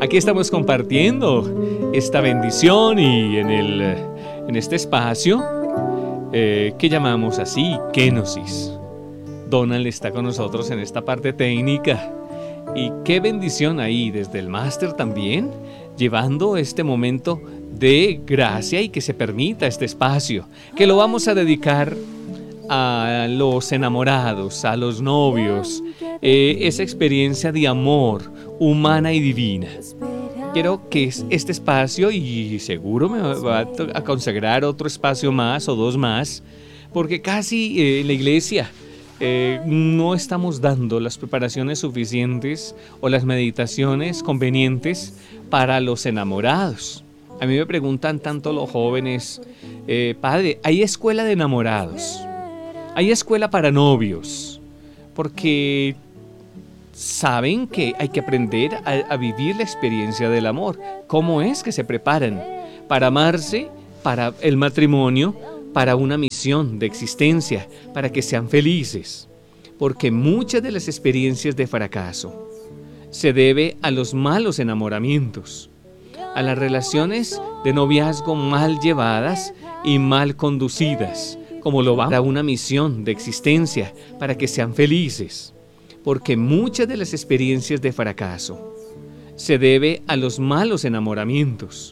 Aquí estamos compartiendo esta bendición y en este espacio que llamamos así, Kenosis. Donald está con nosotros en esta parte técnica. Y qué bendición ahí desde el máster también, llevando este momento de gracia y que se permita este espacio, que lo vamos a dedicar a los enamorados, a los novios, esa experiencia de amor humana y divina. Quiero que este espacio, y seguro me va a consagrar otro espacio más o dos más, porque casi en la iglesia no estamos dando las preparaciones suficientes o las meditaciones convenientes para los enamorados. A mí me preguntan tanto los jóvenes, padre, ¿hay escuela de enamorados? ¿Hay escuela para novios? Porque saben que hay que aprender a vivir la experiencia del amor. ¿Cómo es que se preparan para amarse, para el matrimonio, para una misión de existencia, para que sean felices? Porque muchas de las experiencias de fracaso se debe a los malos enamoramientos, a las relaciones de noviazgo mal llevadas y mal conducidas, como lo va para una misión de existencia, para que sean felices. Porque muchas de las experiencias de fracaso se debe a los malos enamoramientos,